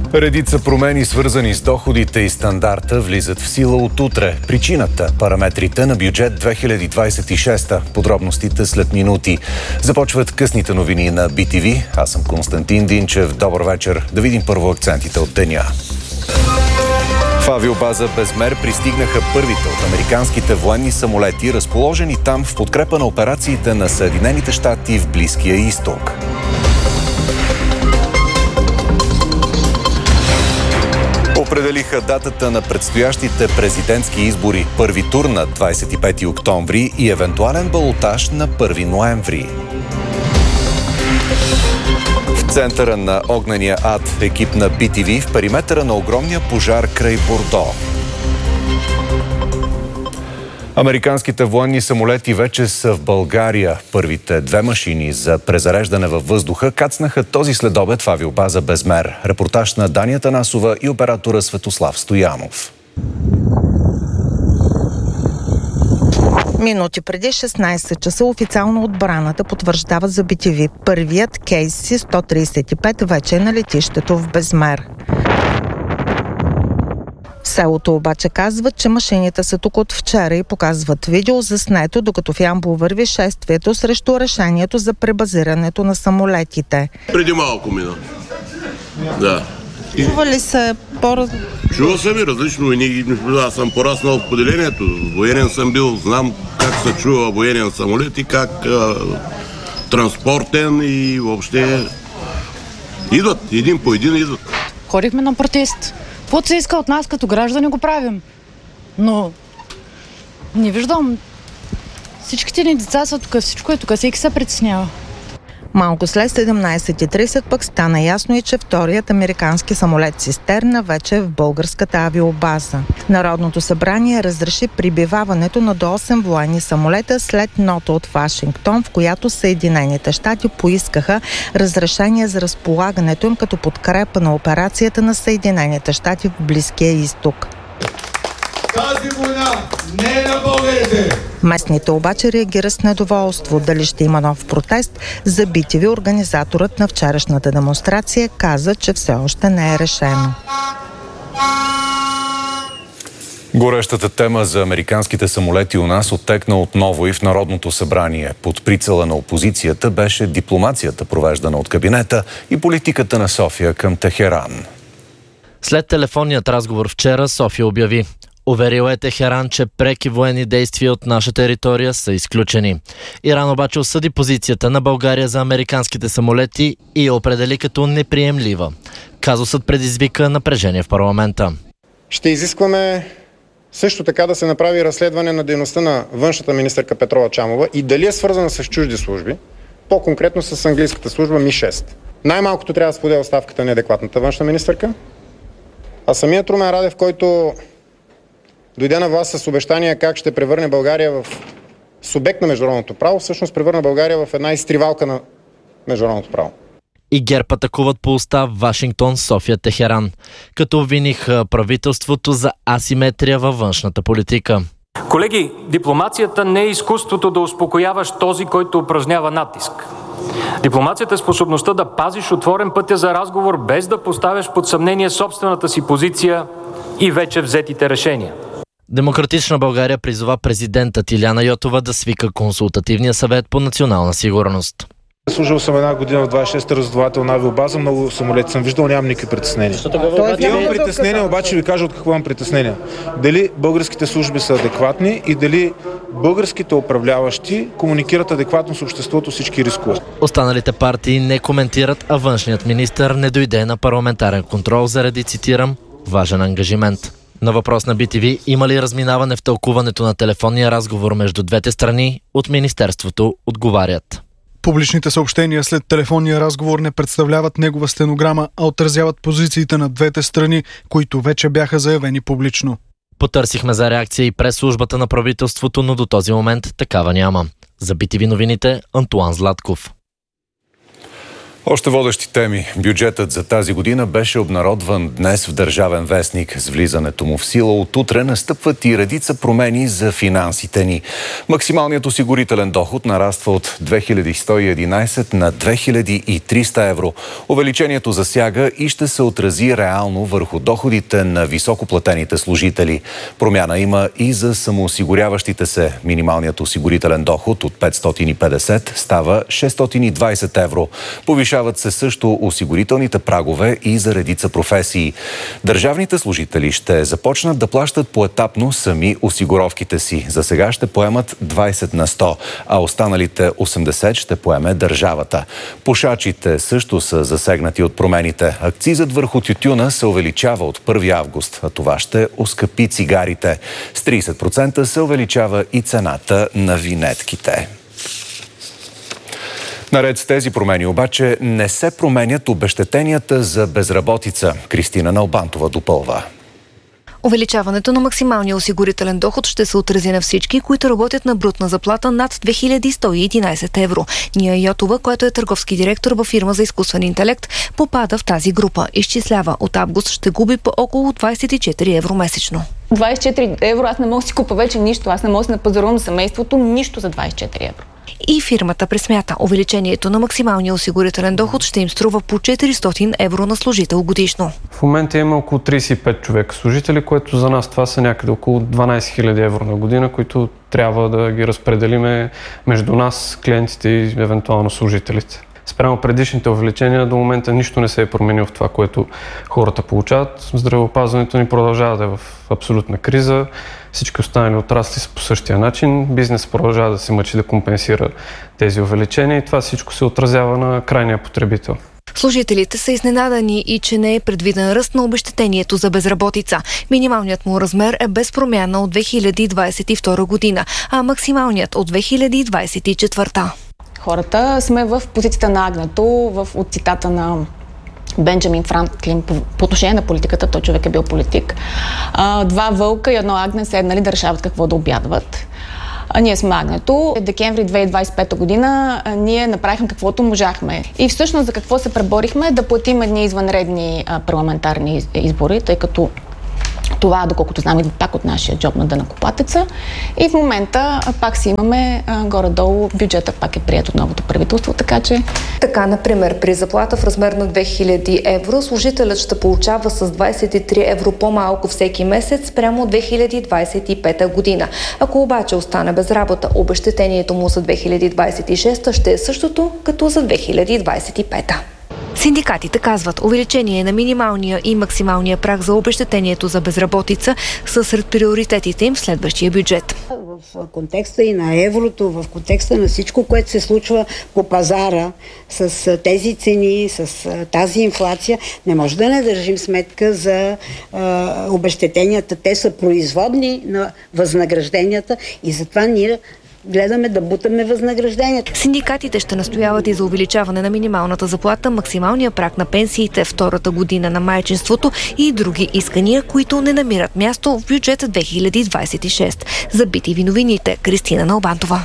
Редица промени, свързани с доходите и стандарта, влизат в сила от утре. Причината – параметрите на бюджет 2026. Подробностите след минути. Започват късните новини на BTV. Аз съм Константин Динчев. Добър вечер. Да видим първо акцентите от деня. В авиобаза Безмер пристигнаха първите от американските военни самолети, разположени там в подкрепа на операциите на Съединените щати в Близкия изток. Определиха датата на предстоящите президентски избори, първи тур на 25 октомври и евентуален балотаж на 1 ноември. В центъра на огнения ад екип на BTV в периметъра на огромния пожар край Бордо. Американските военни самолети вече са в България. Първите 2 машини за презареждане във въздуха кацнаха този следобед в авиобаза Безмер. Репортаж на Дания Танасова и оператора Светослав Стоянов. Минути преди 16 часа официално отбраната потвърждава за BTV. Първият KC-135 вече е на летището в Безмер. В селото обаче казват, че машините са тук от вчера и показват видео заснето, докато в Ямбол върви шествието срещу решението за пребазирането на самолетите. Преди малко мина. Да. Чува ли се Чува съм и различно войни. Аз съм пораснал в поделението. Военен съм бил, знам как се чува военен самолет и как транспортен и въобще идват. Един по един идват. Ходихме на протест. Каквото се иска от нас като граждани го правим. Но не виждам. Всичките ни деца са тук, всичко е тук, всеки се притеснява. Малко след 17:30 пък стана ясно и че вторият американски самолет Цистерна вече е в българската авиобаза. Народното събрание разреши прибиваването на до 8 военни самолета след нота от Вашингтон, в която Съединените щати поискаха разрешение за разполагането им като подкрепа на операцията на Съединените щати в Близкия изток. Тази война не е на българите! Местните обаче реагира с недоволство. Дали ще има нов протест? За BTV организаторът на вчерашната демонстрация каза, че все още не е решено. Горещата тема за американските самолети у нас оттекна отново и в Народното събрание. Под прицела на опозицията беше дипломацията, провеждана от кабинета, и политиката на София към Техеран. След телефонният разговор вчера София обяви: уверил е Техеран, че преки военни действия от наша територия са изключени. Иран обаче осъди позицията на България за американските самолети и я определи като неприемлива. Казусът предизвика напрежение в парламента. Ще изискваме също така да се направи разследване на дейността на външната министърка Петрова Чамова и дали е свързана с чужди служби, по-конкретно с английската служба Ми-6. Най-малкото трябва да споделя оставката на адекватната външна министърка, а самият Румен Радев, който дойде на власт с обещания как ще превърне България в субект на международното право, всъщност превърна България в една изтривалка на международното право. И ГЕРБ атакуват по устав Вашингтон, София, Техеран, като обвиниха правителството за асиметрия във външната политика. Колеги, дипломацията не е изкуството да успокояваш този, който упражнява натиск. Дипломацията е способността да пазиш отворен пътя за разговор, без да поставяш под съмнение собствената си позиция и вече взетите решения. Демократична България призова президентът Илияна Йотова да свика консултативния съвет по национална сигурност. Служил съм една година в 26-та разузнавателна авиобаза, много самолети съм виждал, нямам никакви притеснения. Имам притеснения, обаче ви кажа от какво имам притеснения. Дали българските служби са адекватни и дали българските управляващи комуникират адекватно с обществото всички рискове. Останалите партии не коментират, а външният министър не дойде на парламентарен контрол заради, цитирам, важен ангажимент. На въпрос на BTV има ли разминаване в тълкуването на телефонния разговор между двете страни, от министерството отговарят: публичните съобщения след телефонния разговор не представляват негова стенограма, а отразяват позициите на двете страни, които вече бяха заявени публично. Потърсихме за реакция и през службата на правителството, но до този момент такава няма. За BTV новините, Антуан Златков. Още водещи теми. Бюджетът за тази година беше обнародван днес в Държавен вестник. С влизането му в сила от утре настъпват и редица промени за финансите ни. Максималният осигурителен доход нараства от 2111 на 2300 евро. Увеличението засяга и ще се отрази реално върху доходите на високоплатените служители. Промяна има и за самоосигуряващите се. Минималният осигурителен доход от 550 става 620 евро. Повишават се също осигурителните прагове и за редица професии. Държавните служители ще започнат да плащат поетапно сами осигуровките си. За сега ще поемат 20 на 100, а останалите 80 ще поеме държавата. Пушачите също са засегнати от промените. Акцизът върху тютюна се увеличава от 1 август, а това ще оскъпи цигарите. С 30% се увеличава и цената на винетките. Наред с тези промени обаче не се променят обезщетенията за безработица. Кристина Налбантова допълва. Увеличаването на максималния осигурителен доход ще се отрази на всички, които работят на брутна заплата над 2111 евро. Ния Йотова, който е търговски директор във фирма за изкуствен интелект, попада в тази група. Изчислява, от август ще губи по около 24 евро месечно. 24 евро, аз не мога да си купа вече нищо. Аз не мога да напазарувам семейството нищо за 24 евро. И фирмата пресмята. Увеличението на максималния осигурителен доход ще им струва по 400 евро на служител годишно. В момента има около 35 човека служители, което за нас това са някъде около 12 000 евро на година, които трябва да ги разпределиме между нас, клиентите и евентуално служителите. Спрямо предишните увеличения до момента нищо не се е променило в това, което хората получават. Здравеопазването ни продължава да е в абсолютна криза. Всички останали отрасли са по същия начин. Бизнес продължава да се мъчи да компенсира тези увеличения и това всичко се отразява на крайния потребител. Служителите са изненадани и че не е предвиден ръст на обезщетението за безработица. Минималният му размер е без промяна от 2022 година, а максималният от 2024. Хората сме в позицията на агнето, от цитата на Бенджамин Франклин по отношение на политиката. Той човек е бил политик. Два вълка и едно агне седнали да решават какво да обядват. Ние сме агнето. В декември 2025 година ние направихме каквото можахме. И всъщност за какво се преборихме? Да платим едни извънредни парламентарни избори, тъй като това, доколкото знам, идва пак от нашия джоб на данъкоплатеца. И в момента пак си имаме горе-долу бюджета, пак е прият от новото правителство, така че... Така, например, при заплата в размер на 2000 евро, служителят ще получава с 23 евро по-малко всеки месец прямо от 2025 година. Ако обаче остане без работа, обезщетението му за 2026 ще е същото като за 2025. Синдикатите казват, увеличение на минималния и максималния праг за обезщетението за безработица са сред приоритетите им в следващия бюджет. В контекста и на еврото, в контекста на всичко, което се случва по пазара с тези цени, с тази инфлация, не може да не държим сметка за обезщетенията. Те са производни на възнагражденията и затова ние гледаме да бутаме възнаграждението. Синдикатите ще настояват и за увеличаване на минималната заплата, максималния праг на пенсиите, втората година на майчинството и други искания, които не намират място в бюджета 2026. За BTV новините, Кристина Налбантова.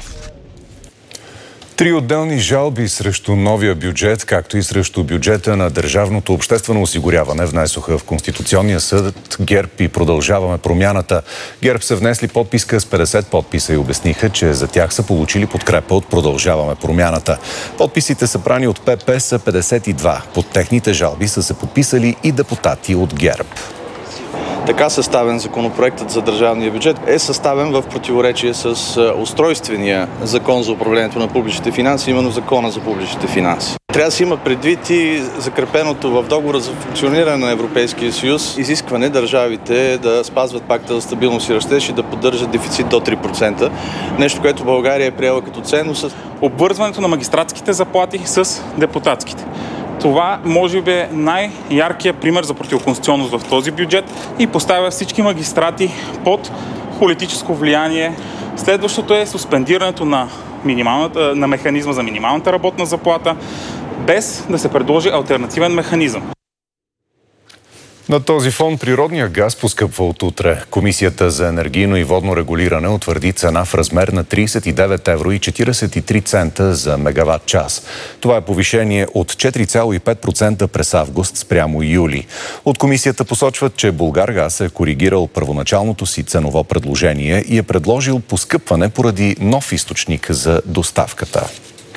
3 отделни жалби срещу новия бюджет, както и срещу бюджета на Държавното обществено осигуряване внесоха в Конституционния съд ГЕРБ и Продължаваме промяната. ГЕРБ са внесли подписка с 50 подписа и обясниха, че за тях са получили подкрепа от Продължаваме промяната. Подписите събрани от ПП са 52. Под техните жалби са се подписали и депутати от ГЕРБ. Така съставен законопроектът за държавния бюджет е съставен в противоречие с устройствения закон за управлението на публичните финанси, именно закона за публичните финанси. Трябва да се има предвид и закрепеното в договора за функциониране на Европейския съюз изискване държавите да спазват пакта за стабилност и растеж и да поддържат дефицит до 3%. Нещо, което България е приела като ценност. Обвързването на магистратските заплати с депутатските. Това може би е най-яркият пример за противоконституционност в този бюджет и поставя всички магистрати под политическо влияние. Следващото е суспендирането на механизма за минималната работна заплата, без да се предложи алтернативен механизъм. На този фон природният газ поскъпва от утре. Комисията за енергийно и водно регулиране утвърди цена в размер на 39 евро и 43 цента за мегаватт час. Това е повишение от 4,5% през август спрямо юли. От комисията посочват, че Булгаргаз е коригирал първоначалното си ценово предложение и е предложил поскъпване поради нов източник за доставката.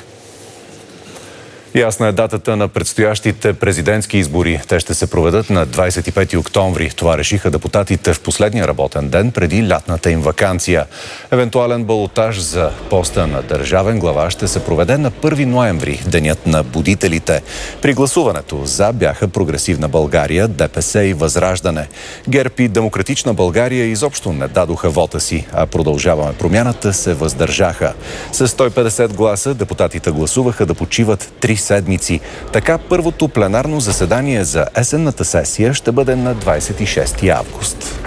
Ясна е датата на предстоящите президентски избори. Те ще се проведат на 25 октомври. Това решиха депутатите в последния работен ден преди лятната им ваканция. Евентуален балотаж за поста на държавен глава ще се проведе на 1 ноември, денят на будителите. При гласуването за бяха Прогресивна България, ДПС и Възраждане. ГЕРБ и Демократична България изобщо не дадоха вота си, а Продължаваме промяната се въздържаха. С 150 гласа депутатите гласуваха да почиват 3 седмици. Така първото пленарно заседание за есенната сесия ще бъде на 26 август.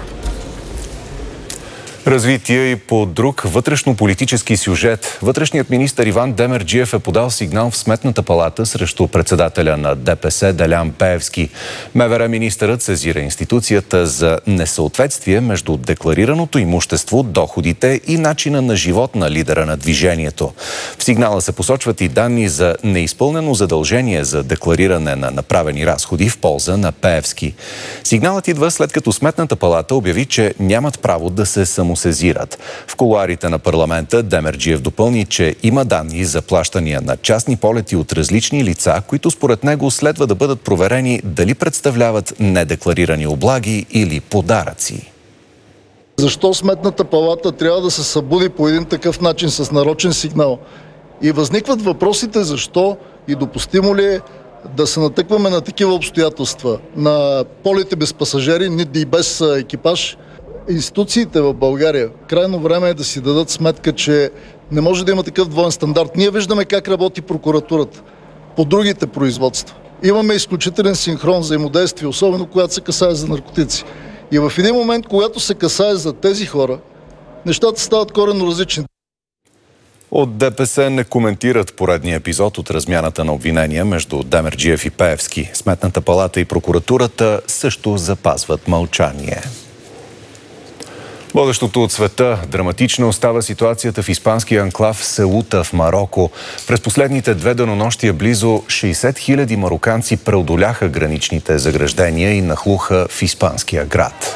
Развитие и по друг вътрешно-политически сюжет. Вътрешният министър Иван Демерджиев е подал сигнал в Сметната палата срещу председателя на ДПС Делян Пеевски. МВР министърът сезира институцията за несъответствие между декларираното имущество, доходите и начина на живот на лидера на движението. В сигнала се посочват и данни за неизпълнено задължение за деклариране на направени разходи в полза на Пеевски. Сигналът идва след като Сметната палата обяви, че нямат право да се самосезират. В кулоарите на парламента Демерджиев допълни, че има данни за плащания на частни полети от различни лица, които според него следва да бъдат проверени дали представляват недекларирани облаги или подаръци. Защо Сметната палата трябва да се събуди по един такъв начин с нарочен сигнал? И възникват въпросите защо и допустимо ли е да се натъкваме на такива обстоятелства, на полети без пасажери, и без екипаж. Институциите в България, крайно време е да си дадат сметка, че не може да има такъв двоен стандарт. Ние виждаме как работи прокуратурата по другите производства. Имаме изключителен синхрон, взаимодействие, особено когато се касае за наркотици. И в един момент, когато се касае за тези хора, нещата стават коренно различни. От ДПС не коментират поредния епизод от размяната на обвинения между Демерджиев и Пеевски. Сметната палата и прокуратурата също запазват мълчание. Водещото от света драматична остава ситуацията в испанския анклав Сеута в Мароко. През последните 2 денонощия близо 60 000 мароканци преодоляха граничните заграждения и нахлуха в испанския град.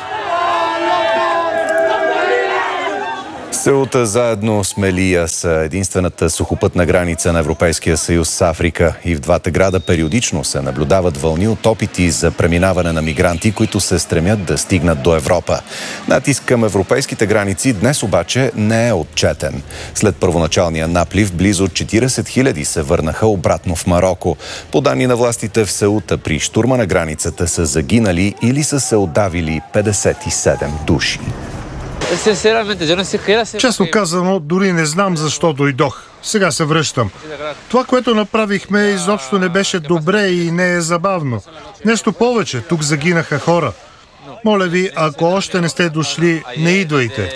Сеута заедно с Мелия са единствената сухопътна граница на Европейския съюз с Африка и в двата града периодично се наблюдават вълни от опити за преминаване на мигранти, които се стремят да стигнат до Европа. Натиск към европейските граници днес обаче не е отчетен. След първоначалния наплив близо 40 000 се върнаха обратно в Мароко. По данни на властите в Сеута при щурма на границата са загинали или са се отдавили 57 души. Честно казано, дори не знам защо дойдох. Сега се връщам. Това, което направихме, изобщо не беше добре и не е забавно. Нещо повече, тук загинаха хора. Моля ви, ако още не сте дошли, не идвайте.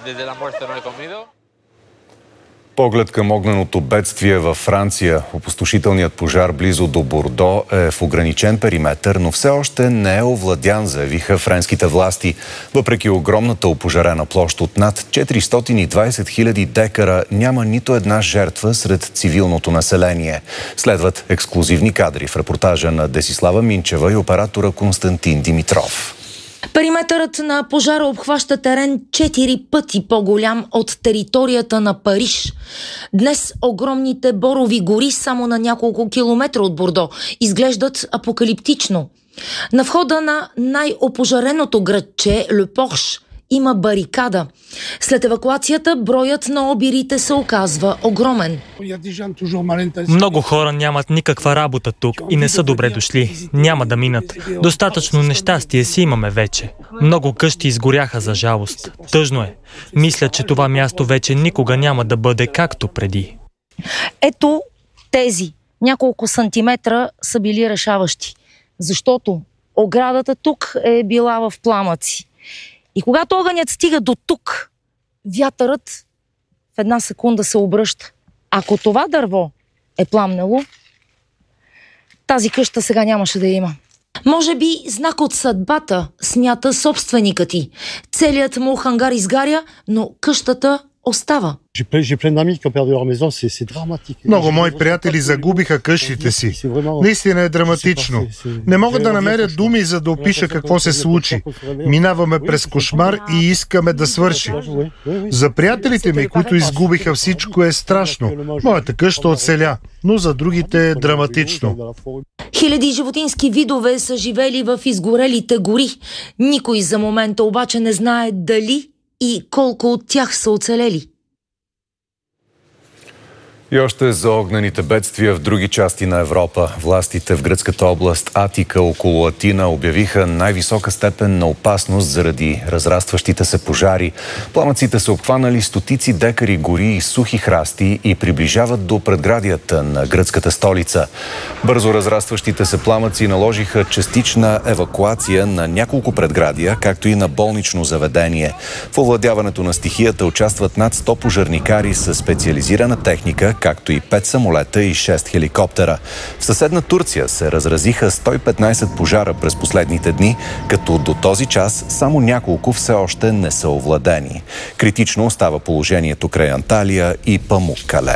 Поглед към огненото бедствие във Франция. Опустошителният пожар близо до Бордо е в ограничен периметър, но все още не е овладян, заявиха френските власти. Въпреки огромната опожарена площ от над 420 000 декара, няма нито една жертва сред цивилното население. Следват ексклузивни кадри в репортажа на Десислава Минчева и оператора Константин Димитров. Периметърът на пожара обхваща терен 4 пъти по-голям от територията на Париж. Днес огромните борови гори само на няколко километра от Бордо изглеждат апокалиптично. На входа на най-опожареното градче Ле Порш има барикада. След евакуацията броят на обирите се оказва огромен. Много хора нямат никаква работа тук и не са добре дошли. Няма да минат. Достатъчно нещастие си имаме вече. Много къщи изгоряха за жалост. Тъжно е. Мисля, че това място вече никога няма да бъде както преди. Ето тези няколко сантиметра са били решаващи. Защото оградата тук е била в пламъци. И когато огънят стига до тук, вятърът в една секунда се обръща. Ако това дърво е пламнало, тази къща сега нямаше да има. Може би знак от съдбата, смята собственикът ти. Целият му хангар изгаря, но къщата остава. Много мои приятели загубиха къщите си. Наистина е драматично. Не мога да намеря думи, за да опиша какво се случи. Минаваме през кошмар и искаме да свърши. За приятелите ми, които изгубиха всичко, е страшно. Моята къща оцеля, но за другите е драматично. Хиляди животински видове са живели в изгорелите гори. Никой за момента обаче не знае дали и колко от тях са оцелели. И още за огнените бедствия в други части на Европа. Властите в гръцката област Атика около Атина обявиха най-висока степен на опасност заради разрастващите се пожари. Пламъците са обхванали стотици декари гори и сухи храсти и приближават до предградията на гръцката столица. Бързо разрастващите се пламъци наложиха частична евакуация на няколко предградия, както и на болнично заведение. В овладяването на стихията участват над 100 пожарникари с специализирана техника, както и 5 самолета и 6 хеликоптера. В съседна Турция се разразиха 115 пожара през последните дни, като до този час само няколко все още не са овладени. Критично остава положението край Анталия и Памуккале.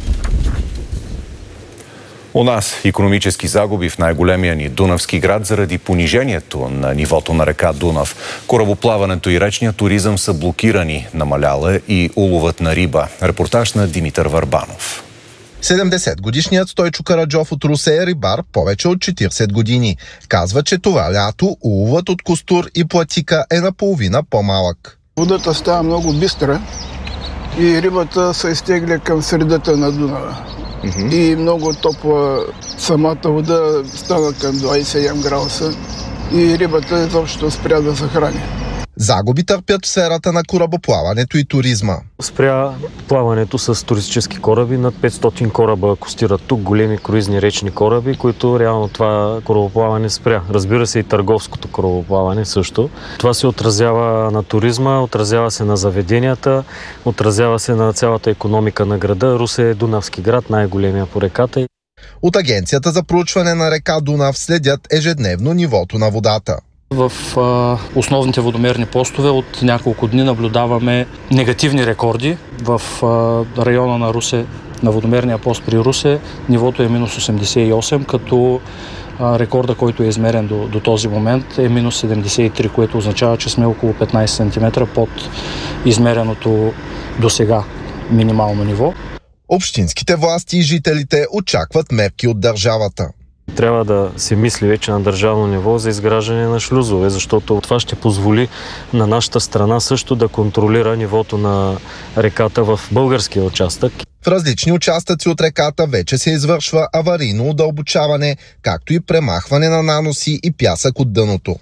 У нас икономически загуби в най-големия ни дунавски град заради понижението на нивото на река Дунав. Корабоплаването и речния туризъм са блокирани, намаляла и уловът на риба. Репортаж на Димитър Върбанов. 70-годишният Стойчо Караджов от Русе е рибар повече от 40 години. Казва, че това лято уловът от костур и платика е наполовина по-малък. Водата става много бистра и рибата се изтегля към средата на Дунава. И много топла самата вода стана към 27 градуса и рибата изобщо спря да се храни. Загуби търпят в сферата на корабоплаването и туризма. Спря плаването с туристически кораби. Над 500 кораба акостират тук, големи круизни речни кораби, които реално това корабоплаване спря. Разбира се и търговското корабоплаване също. Това се отразява на туризма, отразява се на заведенията, отразява се на цялата икономика на града. Русе е дунавски град, най-големия по реката. От Агенцията за проучване на река Дунав следят ежедневно нивото на водата. В основните водомерни постове от няколко дни наблюдаваме негативни рекорди. В района на Русе, на водомерния пост при Русе, нивото е минус 88, като рекорда, който е измерен до този момент е минус 73, което означава, че сме около 15 см под измереното до сега минимално ниво. Общинските власти и жителите очакват мерки от държавата. Трябва да се мисли вече на държавно ниво за изграждане на шлюзове, защото това ще позволи на нашата страна също да контролира нивото на реката в българския участък. В различни участъци от реката вече се извършва аварийно удълбочаване, както и премахване на наноси и пясък от дъното.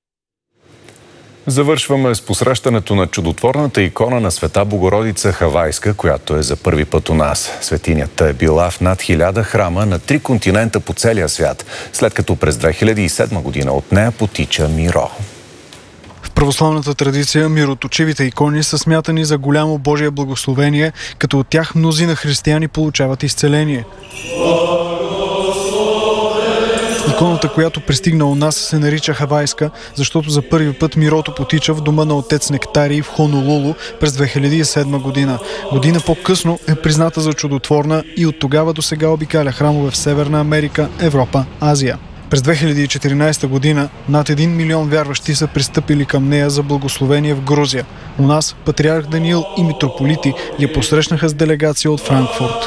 Завършваме с посрещането на чудотворната икона на Света Богородица Хавайска, която е за първи път у нас. Светинята е била в над 1000 храма на 3 континента по целия свят, след като през 2007 година от нея потича Миро. В православната традиция мироточивите икони са смятани за голямо Божие благословение, като от тях мнозина християни получават изцеление. Иконата, която пристигна у нас, се нарича Хавайска, защото за първи път Мирото потича в дома на отец Нектарий в Хонолулу през 2007 година. Година по-късно е призната за чудотворна и от тогава до сега обикаля храмове в Северна Америка, Европа, Азия. През 2014 година над 1 милион вярващи са пристъпили към нея за благословение в Грузия. У нас патриарх Даниил и митрополити я посрещнаха с делегация от Франкфурт.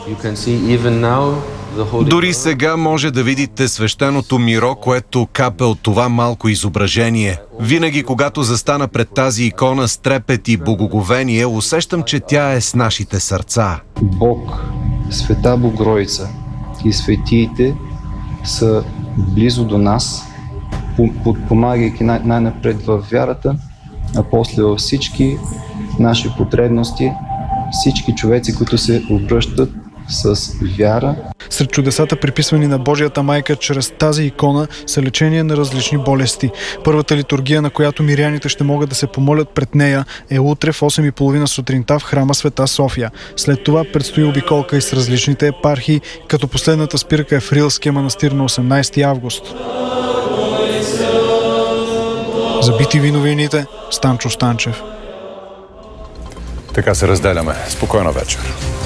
Дори сега може да видите свещеното Миро, което капе от това малко изображение. Винаги, когато застана пред тази икона с трепет и благоговение, усещам, че тя е с нашите сърца. Бог, Света Богородица и светиите са близо до нас, помагайки най-напред в вярата, а после във всички наши потребности, всички човеци, които се обръщат с вяра. Сред чудесата, приписвани на Божията майка чрез тази икона, са лечение на различни болести. Първата литургия, на която миряните ще могат да се помолят пред нея, е утре в 8:30 сутринта в храма Света София. След това предстои обиколка и с различните епархии, като последната спирка е в Рилския манастир на 18 август. За BTV новините, Станчо Станчев. Така се разделяме. Спокойна вечер.